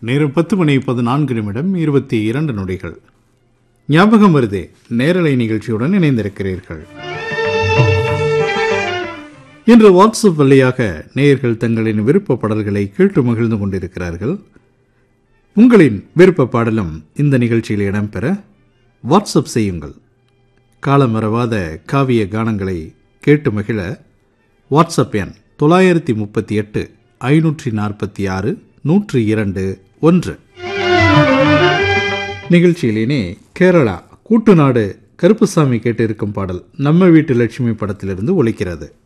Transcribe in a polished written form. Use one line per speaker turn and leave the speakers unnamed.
நேரம் 10:14 ஞாபகம் வருதே நேரலை நிகழ்ச்சியுடன் இணைந்திருக்கிறீர்கள். இன்று வாட்ஸ்அப் வழியாக நேயர்கள் தங்களின் விருப்ப பாடல்களை கேட்டு மகிழ்ந்து கொண்டிருக்கிறார்கள். உங்களின் விருப்ப பாடலும் இந்த நிகழ்ச்சியில் இடம்பெற வாட்ஸ்அப் செய்யுங்கள். காலம் மறவாத காவிய கானங்களை கேட்டு மகிழ வாட்ஸ்அப் எண் 938 546 102 1. நிகழ்ச்சியிலேனே கேரளா கூட்டுநாடு கருப்புசாமி கேட்டிருக்கும் பாடல் நம்ம வீட்டு லட்சுமி படத்திலிருந்து ஒலிக்கிறது.